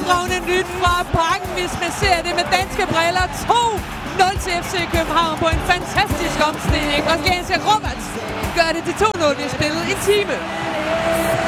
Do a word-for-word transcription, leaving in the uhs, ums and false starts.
fremragende nyt fra Parken, hvis man ser det med danske briller. to nul til F C København på en fantastisk omstilling. Og Jens Roberts gør det til to nul i spillet en time.